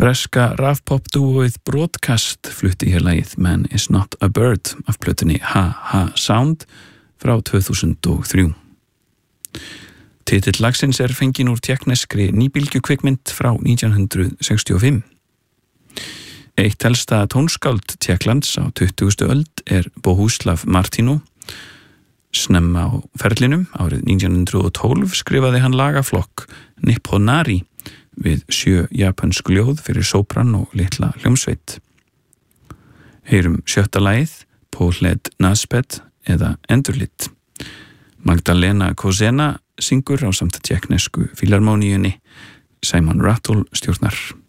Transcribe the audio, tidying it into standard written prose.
Breska rafpop-dúóið Broadcast flutti hér lagið Man is not a bird af plötunni Ha Ha Sound frá 2003. Titill lagsins fenginn úr tékkneskri nýbylgjukvikmynd frá 1965. Eitt helsta tónskáld Tékklands á 20. öld Bohuslav Martinu. Snemma á ferlinum árið 1912 skrifaði hann lagaflokk Nipponari við 7 japansk ljóð fyrir sópran og litla hljómsveit. Heyrum 7. lagið Pohled Naspet eða Endurlit. Magdalena Kozena syngur ásamt tékknesku filharmoníunni, Simon Rattle stjórnar.